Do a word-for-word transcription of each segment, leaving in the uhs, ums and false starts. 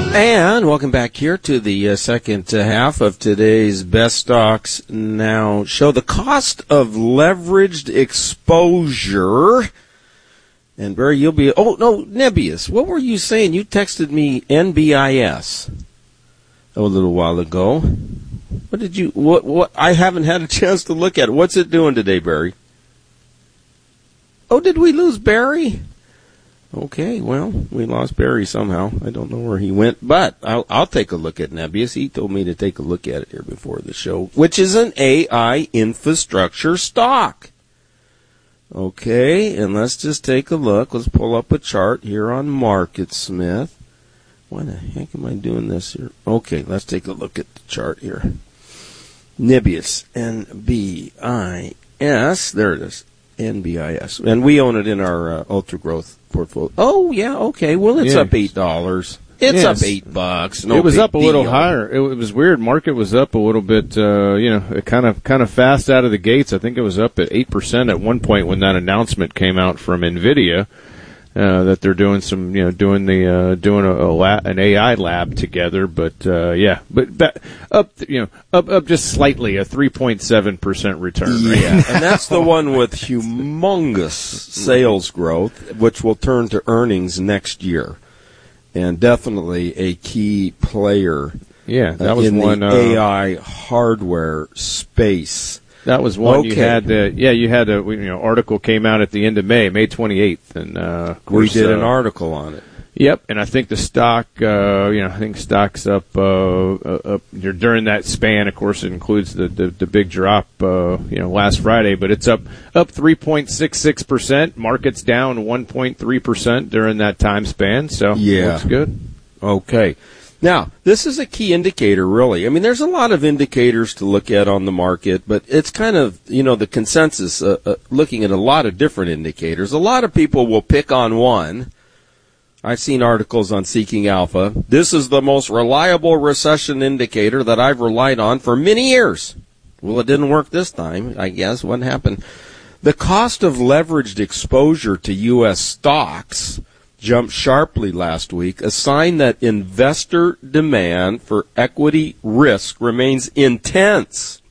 And welcome back here to the uh, second uh, half of today's Best Stocks Now show. The cost of leveraged exposure. And Barry, you'll be, oh, no, Nebius, what were you saying? You texted me N B I S a little while ago. What did you, what, what, I haven't had a chance to look at it. What's it doing today, Barry? Oh, did we lose Barry? Okay, well, we lost Barry somehow. I don't know where he went, but I'll, I'll take a look at Nebius. He told me to take a look at it here before the show, which is an A I infrastructure stock. Okay, and let's just take a look. Let's pull up a chart here on MarketSmith. Why the heck am I doing this here? Okay, let's take a look at the chart here. Nebius, N B I S. There it is, N B I S. And we own it in our uh, Ultra Growth portfolio. Oh, yeah, okay. Well, it's yeah. up eight dollars. It's yes. up eight bucks. No it was up a little deal. higher. It, it was weird. Market was up a little bit, uh, you know, it kind of kind of fast out of the gates. I think it was up at eight percent at one point when that announcement came out from NVIDIA uh, that they're doing some, you know, doing the uh, doing a, a lab, an A I lab together. But uh, yeah, but that, up, you know, up up just slightly, a three point seven percent return. Right? Yeah, and that's the one with humongous sales growth, which will turn to earnings next year. And definitely a key player yeah, that was in one, the uh, A I hardware space. That was one okay. you had. Uh, yeah, you had a you know article came out at the end of May, May twenty-eighth, and uh, of course, we did uh, an article on it. Yep, and I think the stock, uh, you know, I think stock's up, uh, up during that span. Of course, it includes the the, the big drop, uh, you know, last Friday, but it's up up three point six six percent. Market's down one point three percent during that time span. So yeah, looks good. Okay. Now, this is a key indicator, really. I mean, there's a lot of indicators to look at on the market, but it's kind of, you know, the consensus, uh, uh, looking at a lot of different indicators. A lot of people will pick on one. I've seen articles on Seeking Alpha. This is the most reliable recession indicator that I've relied on for many years. Well, it didn't work this time, I guess. What happened? The cost of leveraged exposure to U S stocks jumped sharply last week, a sign that investor demand for equity risk remains intense,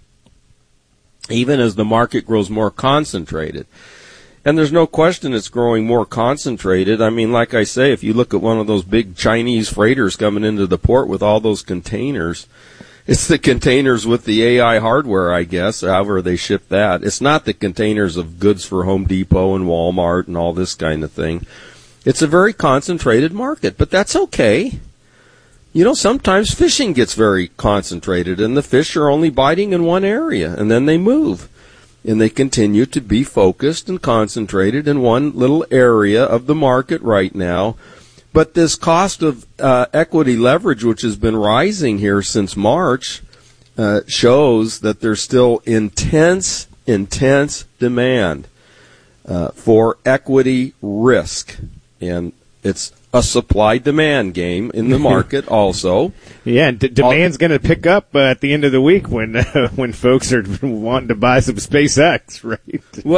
even as the market grows more concentrated. And there's no question it's growing more concentrated. I mean, like I say, if you look at one of those big Chinese freighters coming into the port with all those containers, it's the containers with the A I hardware, I guess, however they ship that. It's not the containers of goods for Home Depot and Walmart and all this kind of thing. It's a very concentrated market, but that's okay. You know, sometimes fishing gets very concentrated, and the fish are only biting in one area, and then they move. And they continue to be focused and concentrated in one little area of the market right now. But this cost of uh, equity leverage, which has been rising here since March, uh, shows that there's still intense, intense demand uh, for equity risk. And it's a supply-demand game in the market also. Yeah, and d- demand's going to pick up uh, at the end of the week when uh, when folks are wanting to buy some SpaceX, right? Well,